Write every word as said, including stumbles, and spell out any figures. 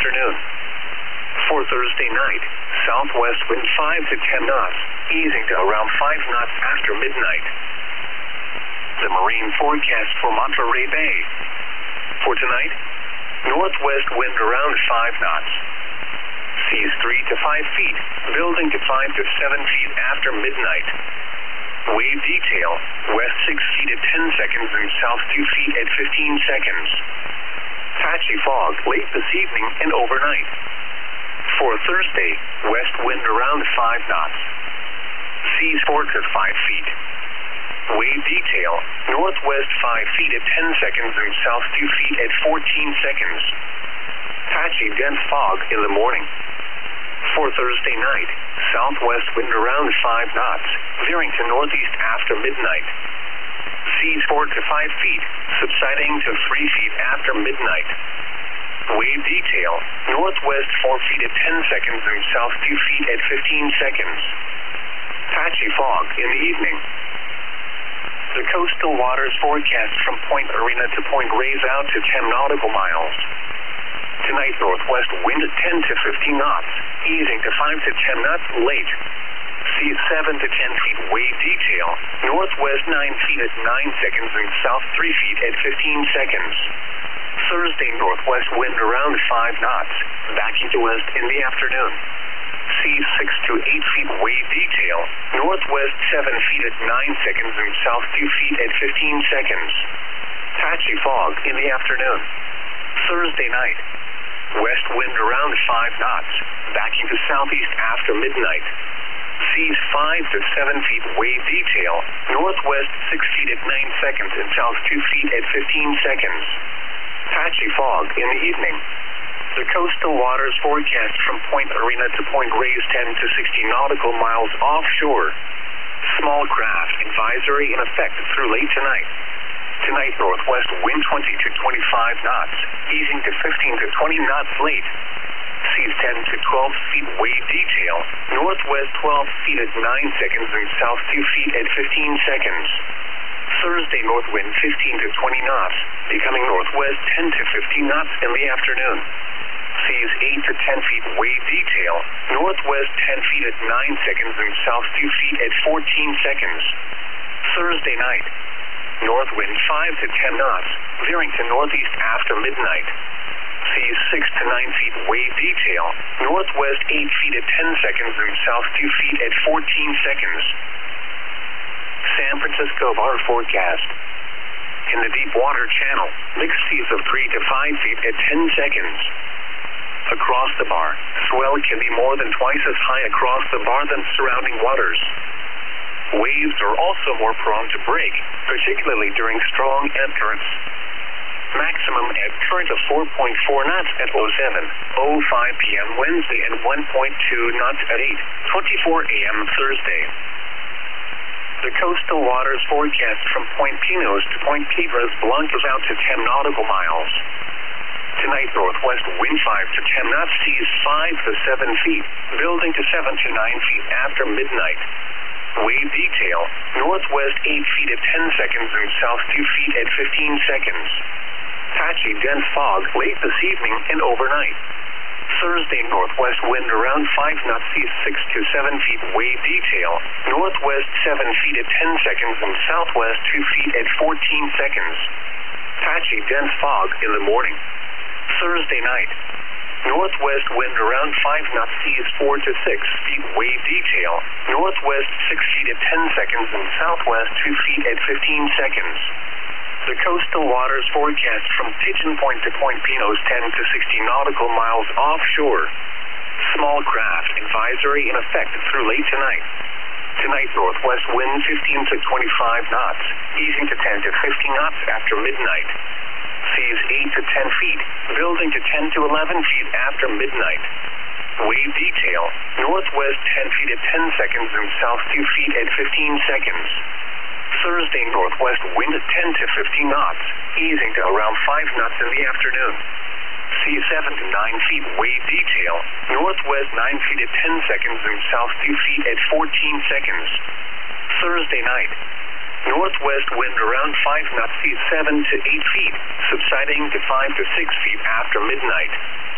afternoon. For Thursday night, southwest wind five to ten knots, easing to around five knots after midnight. The marine forecast for Monterey Bay. For tonight, northwest wind around five knots. Seas three to five feet, building to five to seven feet after midnight. Wave detail, west six feet at ten seconds and south two feet at fifteen seconds. Patchy fog late this evening and overnight. For Thursday, west wind around five knots. Seas four to five feet. Wave detail, northwest five feet at ten seconds and south two feet at fourteen seconds. Patchy dense fog in the morning. For Thursday night, southwest wind around five knots, veering to northeast after midnight. Seas four to five feet, subsiding to three feet after midnight. Wave detail, northwest four feet at ten seconds and south two feet at fifteen seconds. Patchy fog in the evening. The coastal waters forecast from Point Arena to Point Reyes out to ten nautical miles. Tonight, northwest wind at ten to fifteen knots, easing to five to ten knots late. Seas seven to ten feet wave detail, northwest nine feet at nine seconds and south three feet at fifteen seconds. Thursday, northwest wind around five knots, backing to west in the afternoon. Seas six to eight feet wave detail, northwest seven feet at nine seconds and south two feet at fifteen seconds. Patchy fog in the afternoon. Thursday night, west wind around five knots, backing to southeast after midnight. Seas five to seven feet wave detail, northwest six feet at nine seconds and south two feet at fifteen seconds. Patchy fog in the evening. The coastal waters forecast from Point Arena to Point Reyes ten to sixty nautical miles offshore. Small craft advisory in effect through late tonight. Tonight, northwest wind twenty to twenty-five knots, easing to fifteen to twenty knots late. Seas ten to twelve feet wave detail, northwest twelve feet at nine seconds and south two feet at fifteen seconds. Thursday, north wind fifteen to twenty knots, becoming northwest ten to fifteen knots in the afternoon. Seas eight to ten feet wave detail, northwest ten feet at nine seconds and south two feet at fourteen seconds. Thursday night, north wind five to ten knots, veering to northeast after midnight. Seas six to nine feet wave detail, northwest eight feet at ten seconds and south two feet at fourteen seconds. San Francisco bar forecast. In the deep water channel, mixed seas of three to five feet at ten seconds. Across the bar, swell can be more than twice as high across the bar than surrounding waters. Waves are also more prone to break, particularly during strong ebb currents. Maximum ebb current of four point four knots at oh seven oh five p m Wednesday and one point two knots at eight twenty-four a m Thursday. The coastal waters forecast from Point Pinos to Point Piedras Blancas out to ten nautical miles. Tonight, northwest wind five to ten knots, seas five to seven feet, building to seven to nine feet after midnight. Wave detail, northwest eight feet at ten seconds and south two feet at fifteen seconds. Patchy dense fog late this evening and overnight. Thursday, northwest wind around five knots, seas six to seven feet wave detail, northwest seven feet at ten seconds and southwest two feet at fourteen seconds. Patchy dense fog in the morning. Thursday night, northwest wind around five knots, seas four to six feet wave detail, northwest six feet at ten seconds and southwest two feet at fifteen seconds. The coastal waters forecast from Pigeon Point to Point Pinos ten to sixty nautical miles offshore. Small craft advisory in effect through late tonight. Tonight, northwest wind fifteen to twenty-five knots, easing to ten to fifteen knots after midnight. Seas eight to ten feet, building to ten to eleven feet after midnight. Wave detail, northwest ten feet at ten seconds and south two feet at fifteen seconds. Thursday, northwest wind at ten to fifteen knots, easing to around five knots in the afternoon. Seas seven to nine feet wave detail, northwest nine feet at ten seconds and south two feet at fourteen seconds. Thursday night, northwest wind around five knots, seas seven to eight feet, subsiding to five to six feet after midnight.